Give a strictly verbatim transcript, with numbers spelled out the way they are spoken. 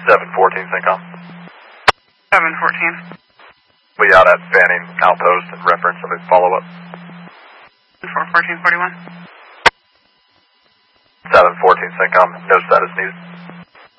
seven fourteen, Syncom. seven fourteen. We out at Fanning Outpost in reference of a follow-up. four fourteen forty-one. seven fourteen, Syncom. No status needed.